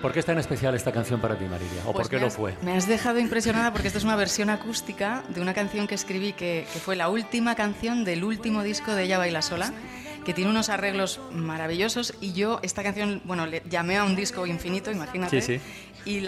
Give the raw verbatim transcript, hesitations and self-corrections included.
¿Por qué es tan especial esta canción para ti, Marilia? ¿O Pues por qué me lo has, fue? Me has dejado impresionada porque esta es una versión acústica de una canción que escribí que, que fue la última canción del último disco de Ella Baila Sola, que tiene unos arreglos maravillosos, y yo esta canción, bueno, le llamé a un disco infinito, imagínate. Sí, sí. Y la